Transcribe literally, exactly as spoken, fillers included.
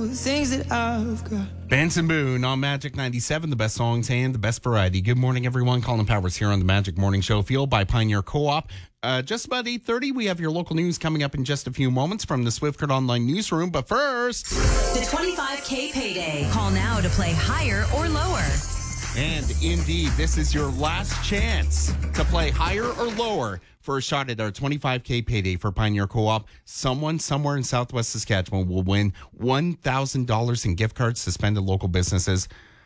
the things that I've got. Benson Boone on Magic ninety-seven, the best songs and the best variety. Good morning, everyone. Colin Powers here on the Magic Morning Show, fueled by Pioneer Co-op. Uh, just about eight thirty, we have your local news coming up in just a few moments from the Swiftcurrent Online Newsroom. But first, the twenty-five K payday. Call now to play higher or lower. And indeed, this is your last chance to play higher or lower for a shot at our twenty-five K payday for Pioneer Co-op. Someone somewhere in Southwest Saskatchewan will win one thousand dollars in gift cards to spend at local businesses.